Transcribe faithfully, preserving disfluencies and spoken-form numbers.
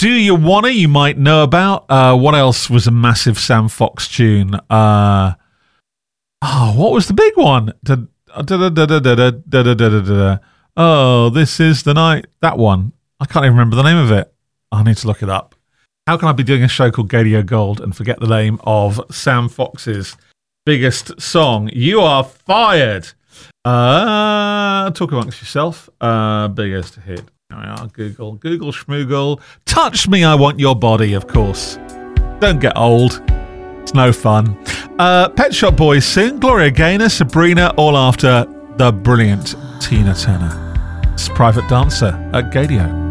Do You Wanna, you might know about. Uh, what else was a massive Sam Fox tune? Uh, oh, what was the big one? Da, da, da, da, da, da, da, da, da, da. Oh, This Is the Night. That one. I can't even remember the name of it. I need to look it up. How can I be doing a show called Gadio Gold and forget the name of Sam Fox's biggest song? You are fired. Uh, talk amongst yourself. Uh, biggest hit. There we are. Google. Google Schmoogle. Touch Me, I Want Your Body, of course. Don't get old. It's no fun. Uh, Pet Shop Boys sing. Gloria Gaynor, Sabrina, all after the brilliant Tina Turner. It's Private Dancer at Gadio.